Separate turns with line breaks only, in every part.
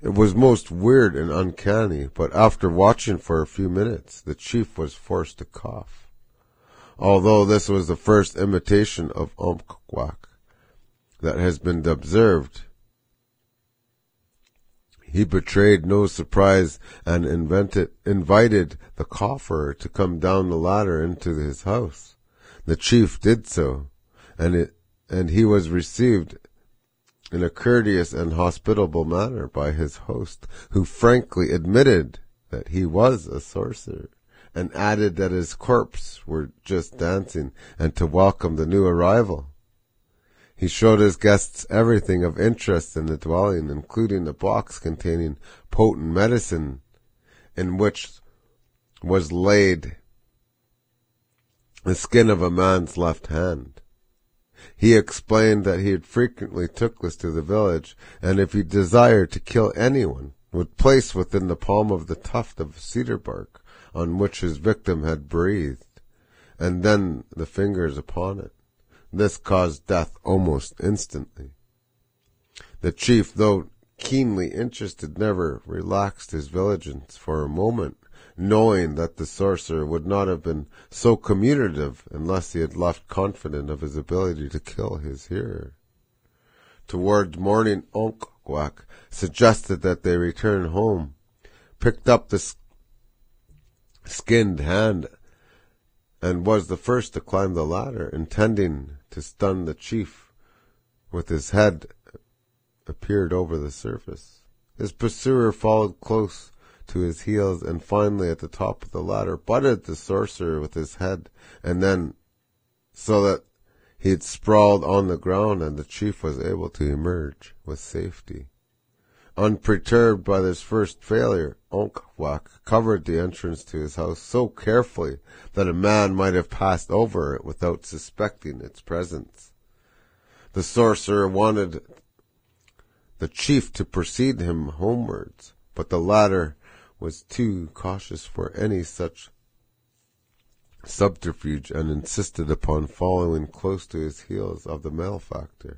It was most weird and uncanny, but after watching for a few minutes, the chief was forced to cough. Although this was the first imitation of Umpqua that has been observed, he betrayed no surprise and invited the cofferer to come down the ladder into his house. The chief did so, and he was received in a courteous and hospitable manner by his host, who frankly admitted that he was a sorcerer, and added that his corpse were just dancing, and to welcome the new arrival. He showed his guests everything of interest in the dwelling, including a box containing potent medicine, in which was laid the skin of a man's left hand. He explained that he had frequently took this to the village, and if he desired to kill anyone, would place within the palm of the tuft of cedar bark on which his victim had breathed, and then the fingers upon it. This caused death almost instantly. The chief, though keenly interested, never relaxed his vigilance for a moment, knowing that the sorcerer would not have been so communicative unless he had left confident of his ability to kill his hearer. Towards morning, Umpqua suggested that they return home, picked up the skinned hand, and was the first to climb the ladder, intending to stun the chief with his head appeared over the surface. His pursuer followed close to his heels, and finally at the top of the ladder butted the sorcerer with his head, and then so that he had sprawled on the ground, and the chief was able to emerge with safety. Unperturbed by this first failure, Umpqua covered the entrance to his house so carefully that a man might have passed over it without suspecting its presence. The sorcerer wanted the chief to precede him homewards, but the latter was too cautious for any such subterfuge, and insisted upon following close to his heels of the malefactor.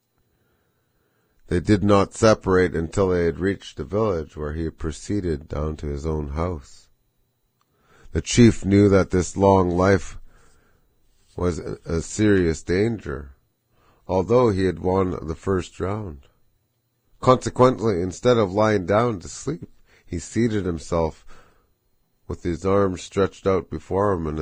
They did not separate until they had reached the village, where he proceeded down to his own house. The chief knew that this long life was a serious danger, although he had won the first round. Consequently, instead of lying down to sleep, he seated himself with his arms stretched out before him, and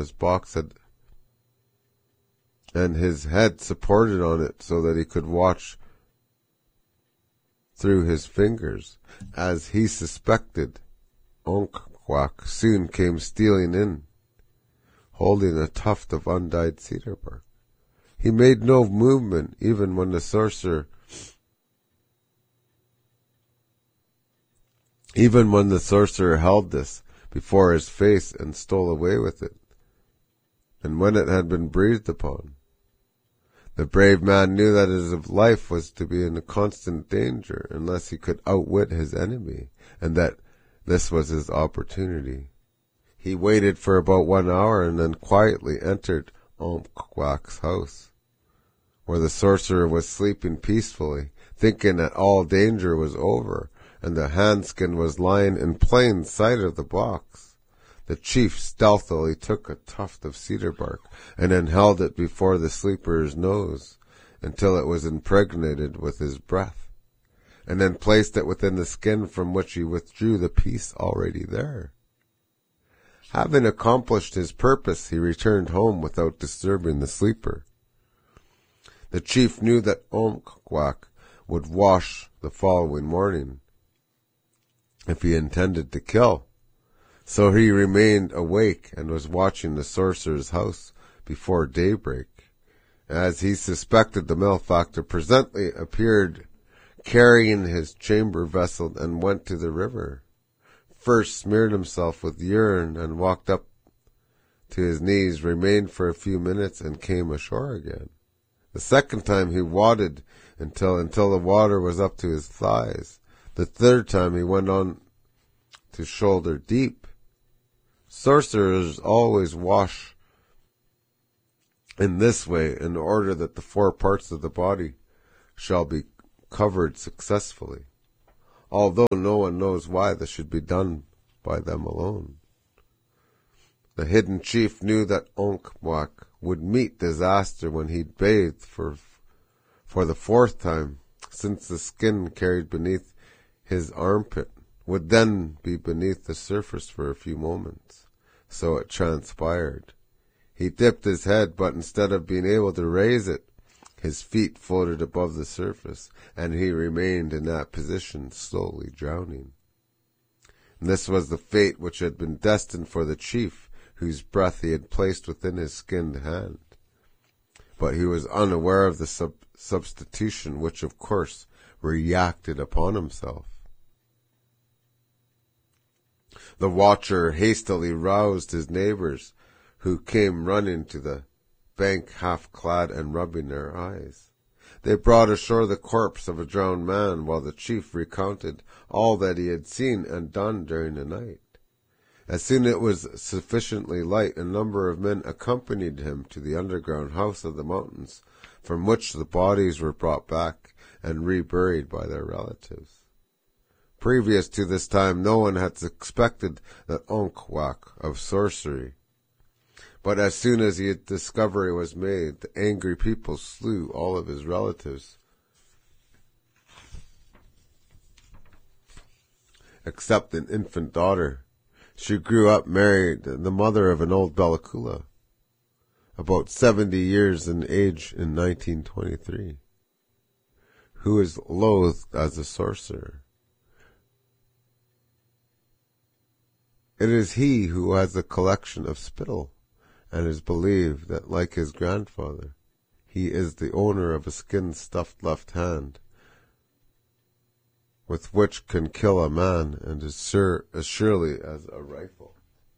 his head supported on it, so that he could watch through his fingers. As he suspected, Umpqua soon came stealing in, holding a tuft of undyed cedar bark. He made no movement, even when the sorcerer held this before his face and stole away with it, and when it had been breathed upon. The brave man knew that his life was to be in constant danger unless he could outwit his enemy, and that this was his opportunity. He waited for about 1 hour, and then quietly entered Umpqua's house, where the sorcerer was sleeping peacefully, thinking that all danger was over, and the handskin was lying in plain sight of the box. The chief stealthily took a tuft of cedar bark, and then held it before the sleeper's nose until it was impregnated with his breath, and then placed it within the skin, from which he withdrew the piece already there. Having accomplished his purpose, he returned home without disturbing the sleeper. The chief knew that Umpqua would wash the following morning if he intended to kill, so he remained awake and was watching the sorcerer's house before daybreak. As he suspected, the malefactor presently appeared, carrying his chamber vessel, and went to the river. First smeared himself with urine, and walked up to his knees, remained for a few minutes, and came ashore again. The second time he waded until the water was up to his thighs. The third time he went on to shoulder deep. Sorcerers always wash in this way in order that the 4 parts of the body shall be covered successfully. although no one knows why this should be done by them alone. The hidden chief knew that Ongwak would meet disaster when he bathed for the fourth time, since the skin carried beneath his armpit would then be beneath the surface for a few moments. So it transpired. He dipped his head, but instead of being able to raise it, his feet floated above the surface, and he remained in that position, slowly drowning. And this was the fate which had been destined for the chief, whose breath he had placed within his skinned hand. But he was unaware of the substitution, which of course reacted upon himself. The watcher hastily roused his neighbors, who came running to the bank half-clad and rubbing their eyes. They brought ashore the corpse of a drowned man, while the chief recounted all that he had seen and done during the night. As soon as it was sufficiently light, a number of men accompanied him to the underground house of the mountains, from which the bodies were brought back and reburied by their relatives. Previous to this time, no one had suspected that Ongwak of sorcery. But as soon as the discovery was made, the angry people slew all of his relatives, except an infant daughter. She grew up married, the mother of an old Balakula, about 70 years in age in 1923, who is loathed as a sorcerer. It is he who has a collection of spittle, and is believed that, like his grandfather, he is the owner of a skin-stuffed left hand, with which can kill a man, and as surely as a rifle.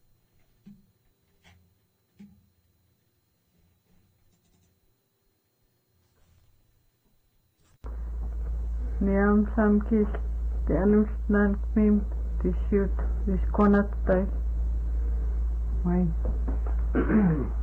Niam samkis te anusnan kmim te siut viskonat tai. Mai.